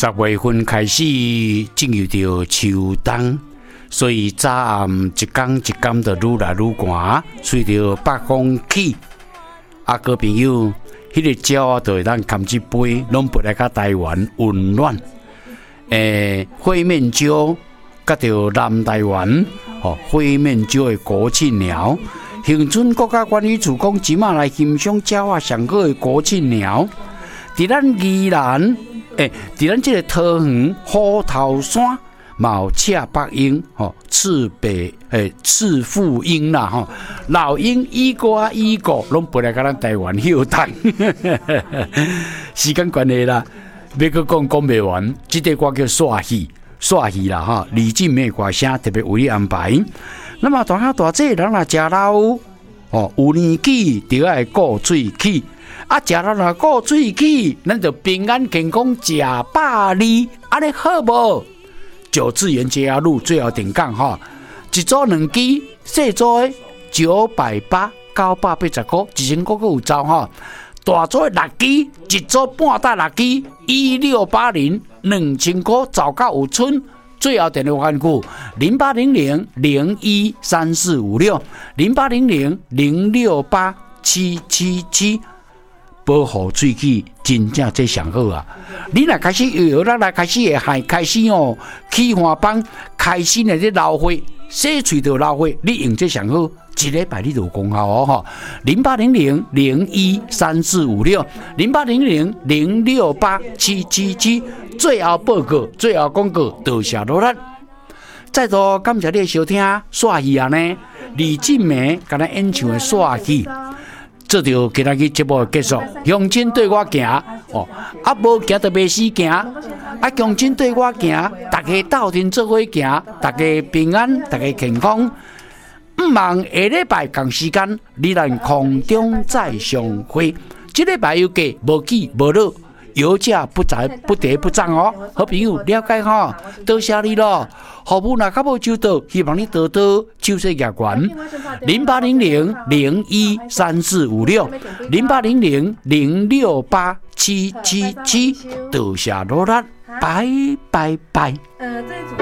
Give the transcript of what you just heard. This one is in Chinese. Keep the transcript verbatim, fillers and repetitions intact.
十月份开始进入到秋冬，所以早暗一天一天就愈来愈寒，随着北风起，啊，各朋友，迄、那个鸟啊，就会当牵一杯，拢飞来到台湾温暖。诶，灰面鸟，甲着南台湾，哦，灰面鸟的国庆鸟。恒春国家管理处讲，即马来欣赏鸟啊上好的国庆鸟，伫咱宜兰，诶，伫咱即个桃园虎头山，嘛有赤白鹰，吼，赤白诶赤腹鹰啦，吼，老鹰、伊哥啊、伊哥，拢飞来甲咱台湾休谈。时间关系啦，要搁讲讲袂完，即个歌叫煞戏，煞戏啦，哈，李静美歌声特别为你安排。那么大下大姐，人若食老，哦，有年纪就爱顾喙齿，啊，食老若顾喙齿，咱就平安健康食百里，安尼好无？九智元节牙路最后定岗哈，一组两支，细组的九百八九百八十块，一千块个有走哈。大组的六支，一组半大六支，一六八零两千块，走到有剩。最后电话番号零八零零零一三四五六零八零零零六八七七七，保护喙齿真正最上好啊！你若开始有咱来开始会害开始哦，起花斑开始的这老花，洗喙就老花，你用这上好，一礼拜你就有功效哦哈！零八零零零一三四五六零八零零零六八七七七。最后报告，最后广告，多谢罗兰。再度感谢你的收听，煞戏啊呢，李静美甲咱演唱的煞戏，这就今日节目结束。向前对我行，哦，啊无行就袂死行，啊向前对我行，大家斗阵做伙行，大家平安，大家健康。毋忙下礼拜同时间，你咱空中再相会。这礼拜有假，无起无落。油价不涨不跌不涨哦，好朋友了解哈，多谢你咯。服务若较无周到，希望你多多手势牙关。零八零零零一三四五六零八零零零六八七七七，多谢罗兰，拜拜拜。呃，这一组。